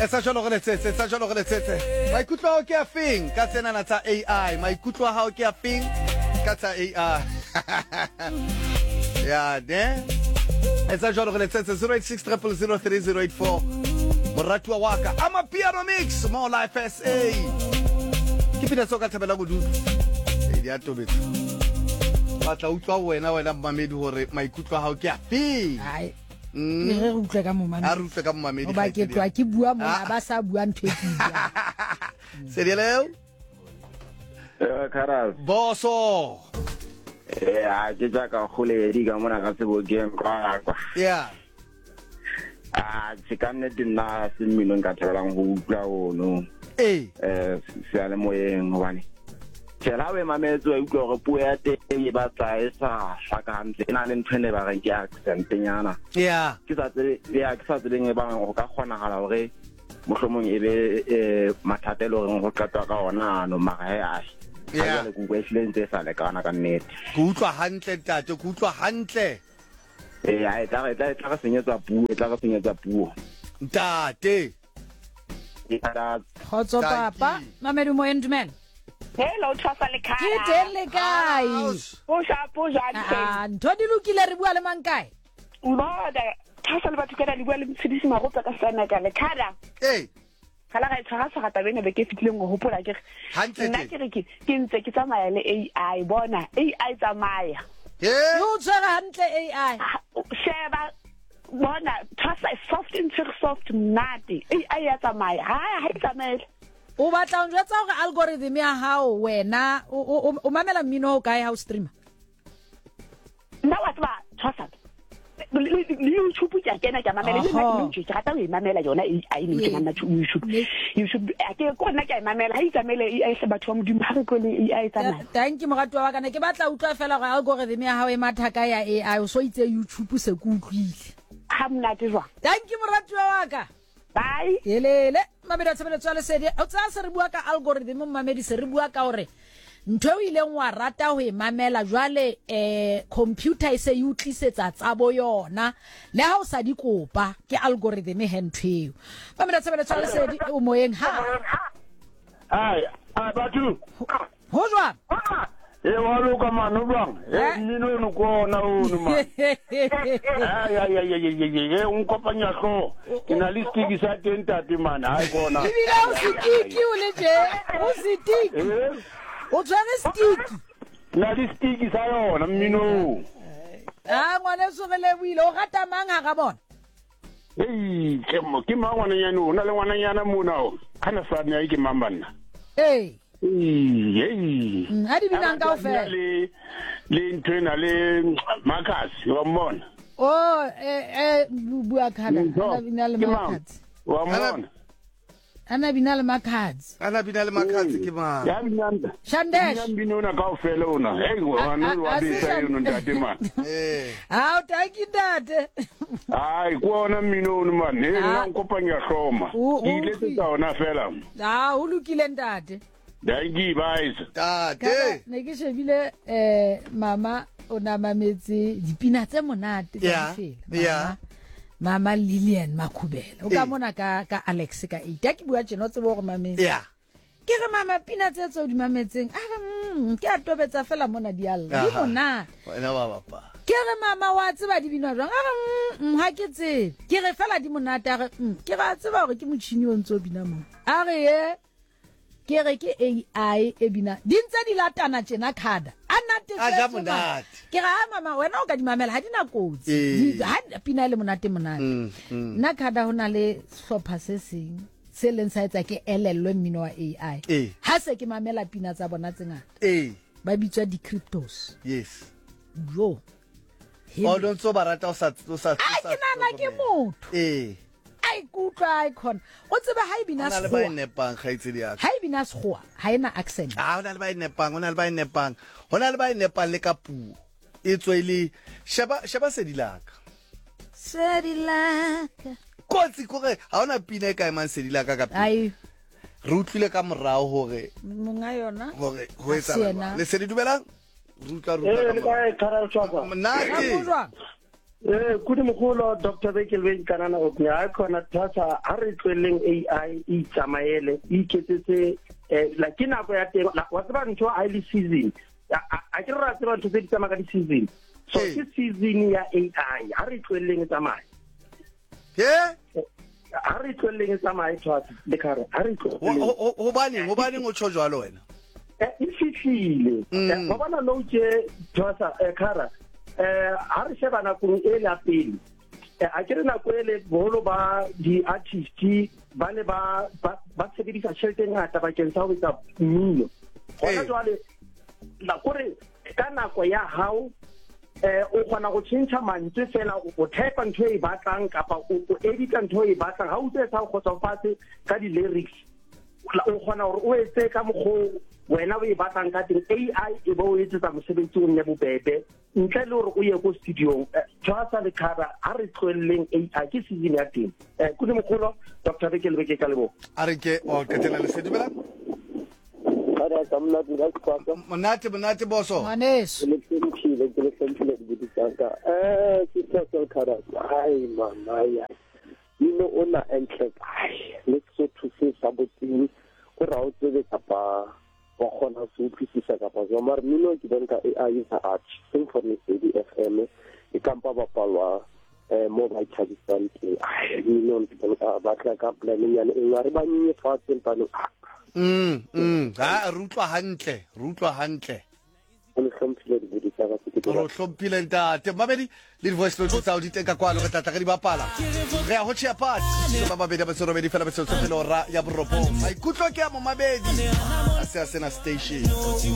Esa jalo re letsetse. Maikutlo a hao ke afeng ka tsena na tsa AI? Maikutlo a hao ke afeng ka tsa AI? Ya, ne? Esa jalo re letsetse 0860003084. Moratua waka. Ama piano mix mo Life SA. Ke pina soka thabela go dudu. Di a tobetsa. Batla utlwa wena mmamedi hore maikutlo a hao ke afeng? Hai. Re utlwe ka momamedi. A rutle ka mmamedi. Ba ke twa ke bua mona ba sa bua ntwe ke bua. Serieleo? Karal. Boso. A ke ka khole di ka mona ka se bo game kwa. Yeah. Se ka nne dinna se mmino nka tselang go utlwa ono. Se ale moyeng hobane tshela we mametso a utlwa gore puo ya teng e ba tsa e sa hlaka hantle ena le nthwene ba re ke accent nyana. Yeah. Ke sa tsebeng e bang go ka kgonagala gore mohlomong e be mathatelo gore go qatwa ka ona no magae Yeah. le go kweshlentse sa le kana ka nnete. Go utlwa hantle tate, go utlwa hantle. A tla ga senyetsa puo. Ntate. Khotso papa, mamedi mo endumela. Hello, Tshwasa le Khaya. Ke teng le kae? Pusha. Ntho di lokile re bua le mang kae? Mboda, Tshwasa le batho kana di bua le Mtshidisi Magotsa ka sana ka le Khada. Kala ga tshwasa ga tabene be ke fitleng go hopola ke. Hantle Nna ke re ke ntse ke tsamaya le AI bona, AI tsamaya. Yo tshwara hantle AI. Sheba bona Tshwasa soft soft mnati. AI ya tsamaya. Ha tsamela. O batla o jwetsa gore algorithm ya hao wena o mamela mmino o kae ha o streama? Nna wa tsaba Tshwasa. YouTube ke kena ke mamela le nna ke rata go mamela yona AI ne ke nna YouTube ke kona ke mamela ha itsamela AI se batho ba modimo ha re go le AI tsana. Thank you morato wa kana ke batla utlwa fela gore algorithm ya hao e mathaka ya AI o so itse YouTube se ku utlwile. Ha mnate jwa. Thank you morato wa ka. Bye. Elele mamedi a tshebeletso le sedi o tsa se re bua ka algorithm mamedi se re bua ka hore ntho ile ngwa rata ho e mamela jwale computer se e utlisetsa tsabo yona le ha o sa di kopa ke algorithm e hentweo mamedi a tshebeletso le sedi o moyeng ha ai batho ho jwa wa lo ka mano bang mmino no ko na ono ma un kopanya go ke na le stiki sa tentate man ai bona ibile o stiki o le je o stiki o tshware stiki na di stiki sa yona mmino ngwana so re le buile o gata mang ha ga bona ke mangwana yana o na le ngwana yana mona o kana sa ne ke mambanna ha di binang ka ofela le ntwena le Marcus wa mmona bua kana ana bina le Marcus wa mmona ana bina le Marcus ke ma ya binanda Shandesh binona ka ofela ona wana wa bisa yona ntate man ha utaki date ai kuona mmino man nna nkopanya hloma ile tsa ona fela o lokile ntate Dangi bais. Tate. Ne ke shebile mama o na mametse dipina tse monate tsa fela. Mama Lilian Makhubela. O ka mona ka Alex ka 8. Ke bua tseno tse bo go mametse. Ke re mama pina tse tse di mametseng. Ke a tobetsa fela mona di alla. Di mona. Wena ba papa. Ke re mama wa tseba di bina jwang. Ha ke tsebe. Ke re fela di monate ke ra tseba gore ke motšhini o ntse o bina mo. Ke re ke AI e bina di ntse di latana tjena Khada anate ke ga mama wena o ka di mamela ha di na kotsi ha pina le monate nna Khada hona le sopha se seng se leng sa etsa ke elellwe mmino wa AI ha se ke mamela pina tsa bona tsengata ba bitswa di cryptos jo o don't so barata o sa ke nana ke motho ai kutla icon o tseba ha ibina se ba nepang khaitse dia ha ibina se ha ina accent ona le ba nepang ona le ba nepang le ka puo e tswele sheba sedilaka kotsi kore ha ona pina e ka e man sedilaka ka ai re utlwile ka morao hore monga yona hore ho etsa le sedi dumelang le ka e Tshwasa nate Kudu mogolo Dr. Bekelwe kanana o nya khona thasa a re tlweleng AI e tsamaele e iketsetse la ke nako ya teng la wa tsaba ntho a ile season a ke ra tsaba ntho tse di tsamaya ka di season so ke season ya AI a re tlweleng tsamaya a re tlweleng tsamaya thasa le khare a re tlweleng ho bane o tsho jwalo wena e fihlile ba bana no je thasa khara a re sheba nakong e la pele a ke re nako ele bolo ba di artist ba ne ba sebedisa tšhelete ngata bakeng sa ho etsa mmino gona jwale la gore ka nako ya hao o kgona go tšhentšha mantswe fela o type ntho e batlang kapa o edita ntho e batlang ha o tsetsa go tsofase ka di lyrics o kgona gore o etse ka mogho wena o e batlang ka teng AI e bo o etsetsa mosebetsi o nne bobebe ntle le gore o ye go studio tswasa le khara a re tlweleng AI ke season ya teng kune mogolo Dr. Bekelwe ke ka lebo a re ke o ketela le sedumela ara tamna dira kwaka monate boso maneso le sentile di ditaka ke tsaka khara ai mama ya ino ona entle ai let's go to see saboting o ra o tsebe kapa wa khona se utlwisisa kapa jwa mar mino ke bonka AI is art sing for me di FM e kampa ba palwa mo ba tshadisang ke ai mino ke bonka ba tla ka planning ya le ngare ba nye fa tsempano ha rutlwa hantle le hlompile di ditaka se ke ro hlompile ntate mabedi le voice note tsa o di teka kwano ka tata ka di bapala re a ho tshia part ba mabedi ba tsoro be di fela ba tsotso le ora ya boropo maikutlo ke a mo mabedi a se a sena station